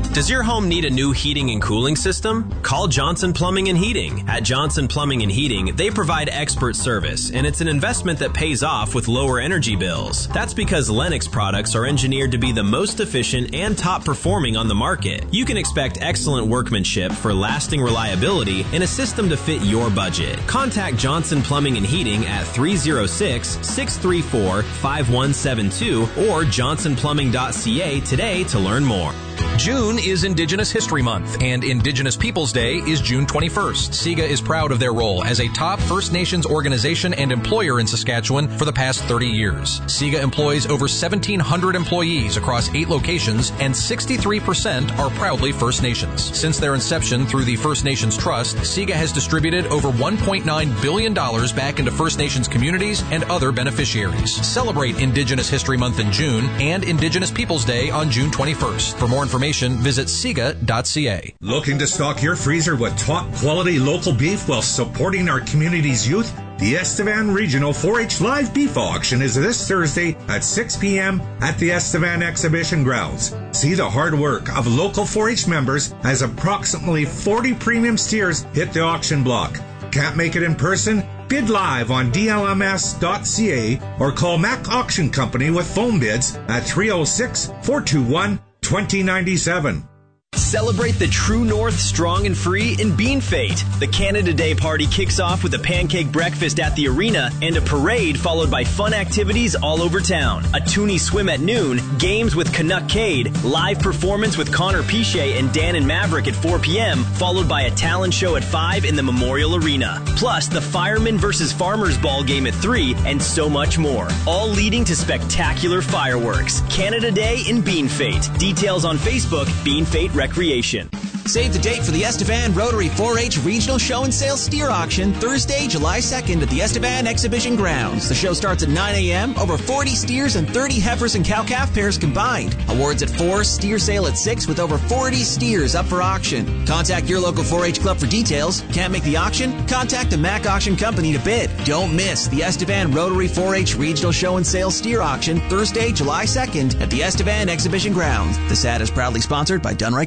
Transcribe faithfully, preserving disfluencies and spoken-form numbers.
Does your home need a new heating and cooling system? Call Johnson Plumbing and Heating. At Johnson Plumbing and Heating, they provide expert service, and it's an investment that pays off with lower energy bills. That's because Lennox products are engineered to be the most efficient and top performing on the market. You can expect excellent workmanship for lasting reliability and a system to fit your budget. Contact Johnson Plumbing and Heating at three oh six, six three four, five one seven two or johnson plumbing dot c a today to learn more. June is Indigenous History Month, and Indigenous Peoples Day is June twenty-first. SIGA is proud of their role as a top First Nations organization and employer in Saskatchewan for the past thirty years. SIGA employs over seventeen hundred employees across eight locations, and sixty-three percent are proudly First Nations. Since their inception through the First Nations Trust, SIGA has distributed over one point nine billion dollars back into First Nations communities and other beneficiaries. Celebrate Indigenous History Month in June and Indigenous Peoples Day on June twenty-first. For more information, visit siga dot c a. Looking to stock your freezer with top quality local beef while supporting our community's youth? The Estevan Regional four H Live Beef Auction is this Thursday at six p.m. at the Estevan Exhibition Grounds. See the hard work of local four H members as approximately forty premium steers hit the auction block. Can't make it in person? Bid live on d l m s dot c a or call Mac Auction Company with phone bids at three oh six, four two one, two oh nine seven. Celebrate the True North strong and free in Bean Fete. The Canada Day party kicks off with a pancake breakfast at the arena and a parade followed by fun activities all over town. A toonie swim at noon, games with Canuckade, live performance with Connor Piche and Dan and Maverick at four p.m., followed by a talent show at five in the Memorial Arena. Plus, the Firemen versus Farmers ball game at three and so much more. All leading to spectacular fireworks. Canada Day in Bean Fete. Details on Facebook, Bean Fete Recreation. Save the date for the Estevan Rotary four H Regional Show and Sale Steer Auction Thursday, July second at the Estevan Exhibition Grounds. The show starts at nine a.m. Over forty steers and thirty heifers and cow-calf pairs combined. Awards at four, steer sale at six with over forty steers up for auction. Contact your local four H club for details. Can't make the auction? Contact the Mac Auction Company to bid. Don't miss the Estevan Rotary four H Regional Show and Sale Steer Auction Thursday, July second at the Estevan Exhibition Grounds. This ad is proudly sponsored by Dunright